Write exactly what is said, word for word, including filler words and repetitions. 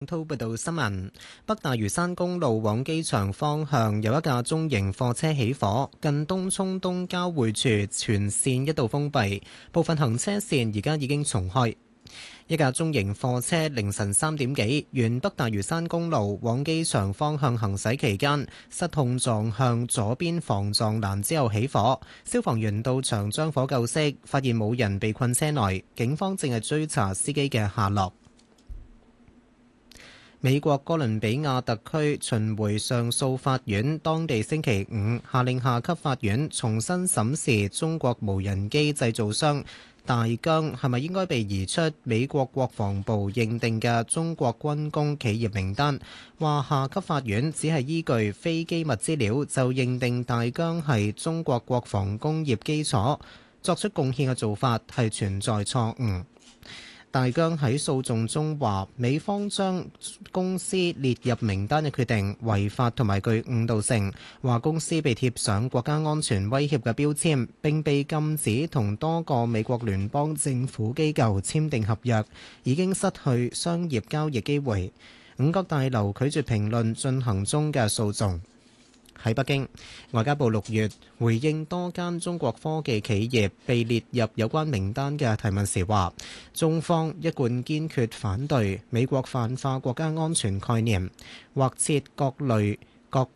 滔報道新聞，北大嶼山公路往機場方向有一架中型貨車起火，近東涌東交匯處全線一度封閉，部分行車線而家已經重開。一架中型貨車凌晨三點幾沿北大嶼山公路往機場方向行駛期間，失控撞向左邊防撞欄之後起火，消防員到場將火救熄，發現冇人被困車內，警方正係追查司機嘅下落。美國哥倫比亞特區巡迴上訴法院當地星期五下令下級法院重新審視中國無人機製造商大疆係咪應該被移出美國國防部認定嘅中國軍工企業名單，話下級法院只係依據非機密資料就認定大疆係中國國防工業基礎作出貢獻嘅做法係存在錯誤。大疆喺訴訟中話，美方將公司列入名單嘅決定違法同埋具誤導性，話公司被貼上國家安全威脅嘅標籤，並被禁止同多個美國聯邦政府機構簽訂合約，已經失去商業交易機會。五角大樓拒絕評論進行中嘅訴訟。喺北京，外交部六月回應多間中國科技企業被列入有關名單嘅提問時話，中方一貫堅決反對美國泛化國家安全概念，或設各類各